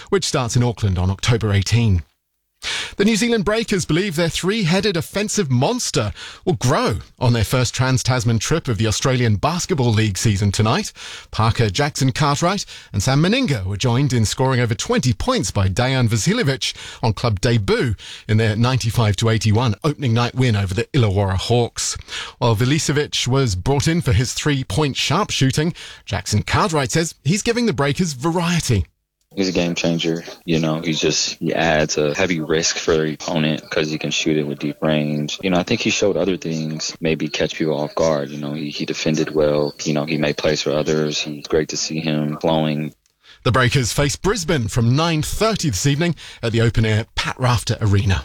which starts in Auckland on October 18. The New Zealand Breakers believe their three-headed offensive monster will grow on their first Trans-Tasman trip of the Australian Basketball League season tonight. Parker Jackson Cartwright and Sam Meninga were joined in scoring over 20 points by Dejan Vasiljevic on club debut in their 95-81 opening night win over the Illawarra Hawks. While Vasiljevic was brought in for his three-point sharpshooting, Jackson Cartwright says he's giving the Breakers variety. He's a game changer. He adds a heavy risk for the opponent because he can shoot it with deep range. I think he showed other things, maybe catch people off guard. He defended well. He made plays for others. It's great to see him flowing. The Breakers face Brisbane from 9:30 this evening at the open-air Pat Rafter Arena.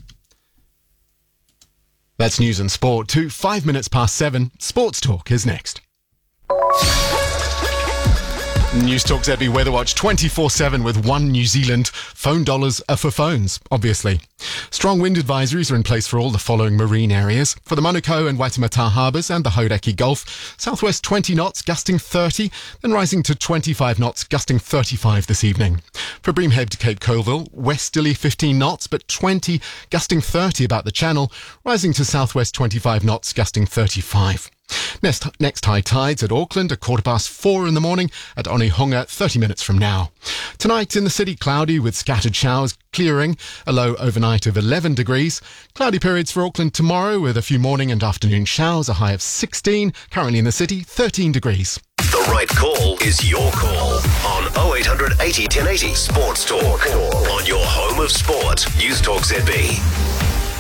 That's news and sport. 5 minutes past 7. Sports Talk is next. News Talk ZB Weather Watch 24/7 with One New Zealand. Phone dollars are for phones, obviously. Strong wind advisories are in place for all the following marine areas. For the Manukau and Waitemata harbours and the Hauraki Gulf, southwest 20 knots, gusting 30, then rising to 25 knots, gusting 35 this evening. For Breamhead to Cape Colville, westerly 15 knots, but 20, gusting 30 about the channel, rising to southwest 25 knots, gusting 35. Next high tides at Auckland at 4:15 in the morning, at Onehunga 30 minutes from now. Tonight in the city, cloudy with scattered showers, clearing, a low overnight of 11 degrees. Cloudy periods for Auckland tomorrow with a few morning and afternoon showers, a high of 16. Currently in the city, 13 degrees. The right call is your call on 0800 80 1080 Sports Talk on your home of sport. News Talk ZB.